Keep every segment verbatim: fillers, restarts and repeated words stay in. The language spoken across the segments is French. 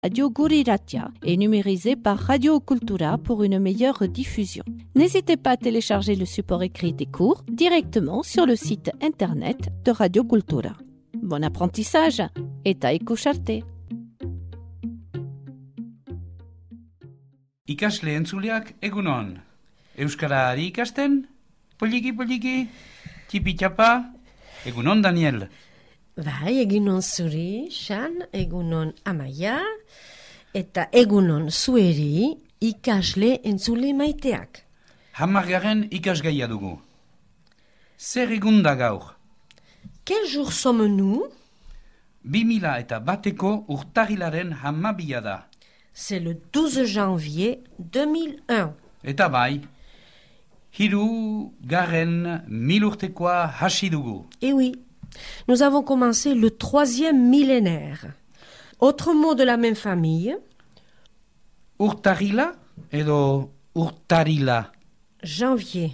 Radio Guri Ratia est numérisé par Radio Cultura pour une meilleure diffusion. N'hésitez pas à télécharger le support écrit des cours directement sur le site internet de Radio Cultura. Bon apprentissage eta ikusarte! Ikasle entzuleak egunon. Euskara ari ikasten? Poliki poliki? Tipi txapa? Egunon, Daniel. Bai, egunon zuri, Xan, egunon Amaia, eta egunon zueri ikasle entzule maiteak. Hamargaren ikasgaia dugu. Zer egun da gaur? Quel jour sommes-nous? Bi mila eta bateko urtarilaren hamabia da. C'est le douze janvier deux mille un. Eta bai, hiru garen milurtekoa hasi dugu. Eh oui, nous avons commencé le troisième millénaire. Autre mot de la même famille. Urtarila edo urtarila? Janvier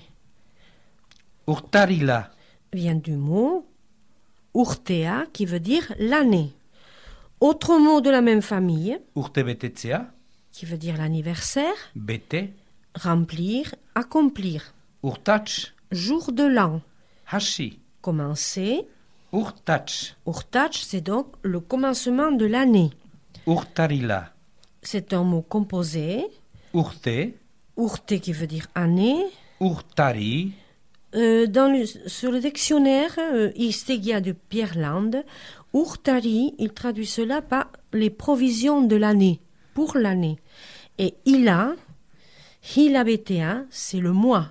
Urtarila vient du mot urtea qui veut dire l'année. Autre mot de la même famille. urtebetetzea, Qui veut dire l'anniversaire. bete, Remplir, accomplir. urtats, Jour de l'an. hasi, Commencer. urtats, Urtach, c'est donc le commencement de l'année. urtarila, C'est un mot composé. urte, Urte qui veut dire année. urtari, Euh, dans le- sur le dictionnaire euh, Istegia de Pierre Land, Urtari, il traduit cela par les provisions de l'année, pour l'année. Et Ila, Hilabetea, c'est le mois.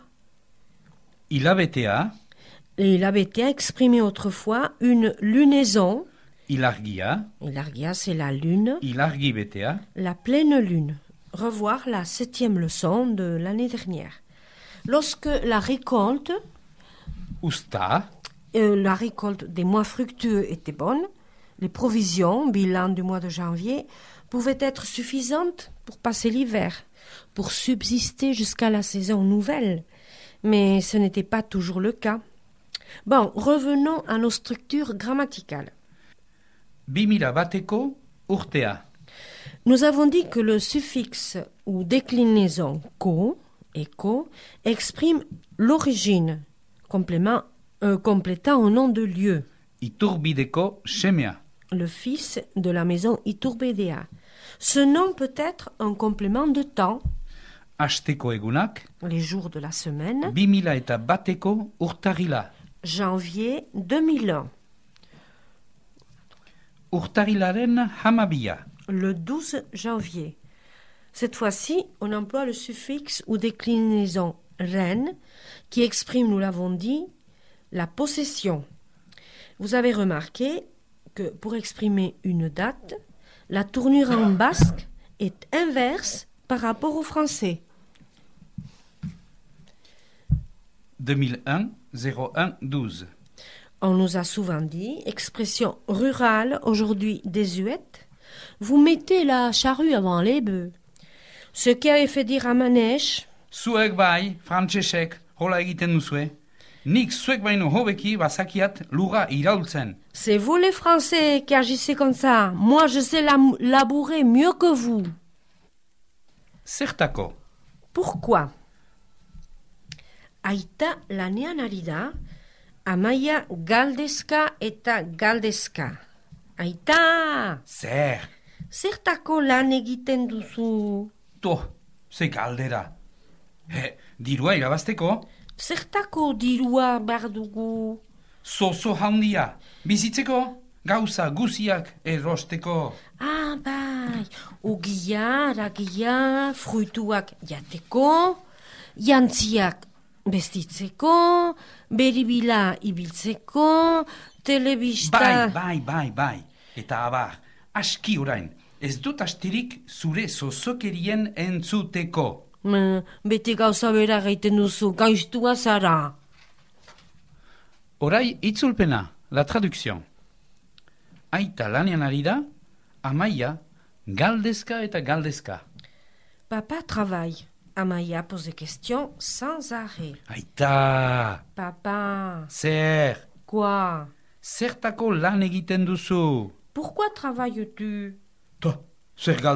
ilabetea, Et Hilabetea exprimait autrefois une lunaison. ilargia, Ilargia, c'est la lune, ilargibetea, la pleine lune. Revoir la septième leçon de l'année dernière. Lorsque la récolte, usta, euh, la récolte des mois fructueux était bonne, les provisions, bilan du mois de janvier, pouvaient être suffisantes pour passer l'hiver, pour subsister jusqu'à la saison nouvelle. Mais ce n'était pas toujours le cas. Bon, revenons à nos structures grammaticales. bi mila bateko urtea. Nous avons dit que le suffixe ou déclinaison ko, éco, exprime l'origine, complément, euh, complétant au nom de lieu, Iturbideko semea. le fils de la maison Iturbedea. Ce nom peut être un complément de temps, Asteko egunak, les jours de la semaine, bi mila eta bateko urtarila. janvier deux mille un, Urtarilaren hamabia. le douze janvier. Cette fois-ci, on emploie le suffixe ou déclinaison ren qui exprime, nous l'avons dit, la possession. Vous avez remarqué que pour exprimer une date, la tournure en basque est inverse par rapport au français. deux mille un zéro un douze. On nous a souvent dit, expression rurale, aujourd'hui désuète, vous mettez la charrue avant les bœufs. Ce qui avait fait dire à Manèche, Zuek bai, frantsesek, hola egiten duzue. Nik zuek baino hobeki bazakiat lura iraultzen. c'est vous les Français qui agissez comme ça. Moi, je sais lam- labourer mieux que vous. Zertako? Pourquoi? Aita lanean ari da, Amaia galdezka eta galdezka. Aita, Zer? zertako lan egiten duzu? To, ze galdera. He, dirua irabazteko? Zertako dirua behar dugu? Zozo handia. Bizitzeko? Gauza guziak erosteko. Ah, bai, ogia, ragia, fruituak jateko, jantziak bestitzeko, beribila ibiltzeko, telebista... Bai, bai, bai, bai. Eta abar, aski orain. Ez dut astirik zure zozokerien entzuteko. Mm, bete gauza bera gaiten duzu, gaiztua zara. Orai itzulpena, la traduction. Aita lanean ari da, Amaia galdezka eta galdezka. Papa travaille. Amaia pose des questions sans arrêt. Aita, Papa, zer, quoi? zertako lan egiten duzu? Pourquoi travailles-tu? To, Zer